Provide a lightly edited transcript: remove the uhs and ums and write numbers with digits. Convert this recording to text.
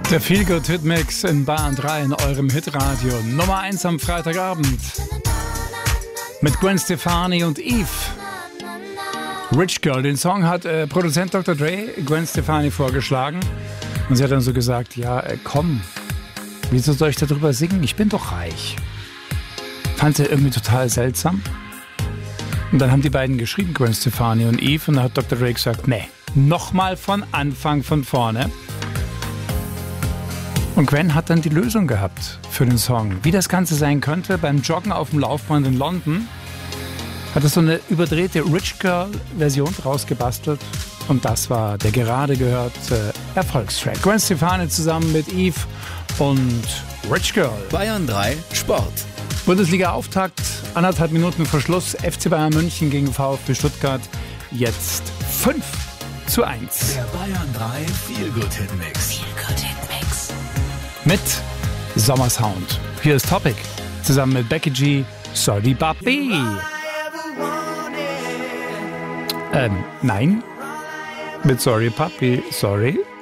Der Feel-Good-Hit-Mix in Bayern 3 in eurem Hitradio. Nummer 1 am Freitagabend. Mit Gwen Stefani und Eve. Rich Girl, den Song hat Produzent Dr. Dre Gwen Stefani vorgeschlagen. Und sie hat dann so gesagt, ja komm, wieso soll ich darüber singen? Ich bin doch reich. Fand sie irgendwie total seltsam. Und dann haben die beiden geschrieben, Gwen Stefani und Eve. Und dann hat Dr. Dre gesagt, nee, nochmal von Anfang von vorne. Und Gwen hat dann die Lösung gehabt für den Song. Wie das Ganze sein könnte, beim Joggen auf dem Laufband in London hat er so eine überdrehte Rich Girl Version draus gebastelt. Und das war der gerade gehörte Erfolgstrack. Gwen Stefani zusammen mit Eve und Rich Girl. Bayern 3 Sport. Bundesliga-Auftakt, 1,5 Minuten vor Schluss. FC Bayern München gegen VfB Stuttgart. Jetzt 5:1. Der Bayern 3 Feel-Good-Hit-Mix. Mit Sommersound. Hier ist Topic. Zusammen mit Becky G. Sorry Papi. Nein. Mit Sorry Papi. Sorry.